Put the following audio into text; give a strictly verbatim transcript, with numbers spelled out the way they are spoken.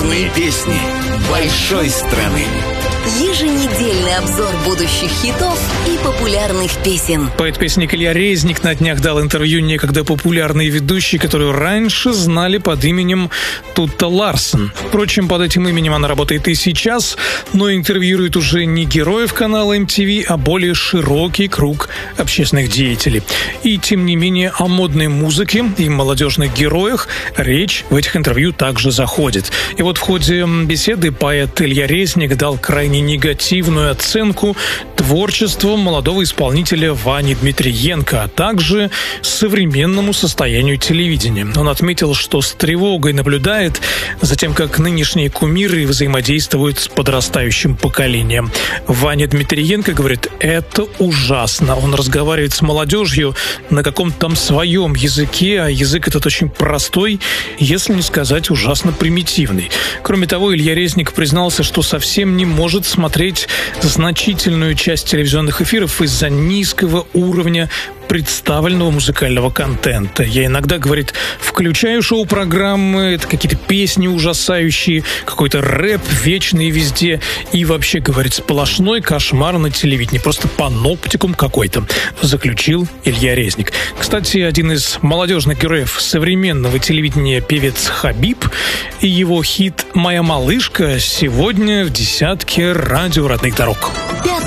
Главные песни большой страны. Еженедельный обзор будущих хитов и популярных песен. Поэт-песник Илья Резник на днях дал интервью некогда популярной ведущей, которую раньше знали под именем Тутта Ларсен. Впрочем, под этим именем она работает и сейчас, но интервьюирует уже не героев канала эм ти ви, а более широкий круг общественных деятелей. И, тем не менее, о модной музыке и молодежных героях речь в этих интервью также заходит. И вот в ходе беседы поэт Илья Резник дал крайне негативную оценку творчеству молодого исполнителя Вани Дмитриенко, а также современному состоянию телевидения. Он отметил, что с тревогой наблюдает за тем, как нынешние кумиры взаимодействуют с подрастающим поколением. Ваня Дмитриенко говорит, это ужасно. Он разговаривает с молодежью на каком-то там своем языке, а язык этот очень простой, если не сказать ужасно примитивный. Кроме того, Илья Резник признался, что совсем не может смотреть значительную часть телевизионных эфиров из-за низкого уровня представленного музыкального контента. Я иногда, говорит, включаю шоу-программы, это какие-то песни ужасающие, какой-то рэп вечный везде, и вообще, говорит, сплошной кошмар на телевидении, просто паноптикум какой-то, заключил Илья Резник. Кстати, один из молодежных героев современного телевидения, певец Хабиб, и его хит «Моя малышка» сегодня в десятке радио родных дорог. Пятый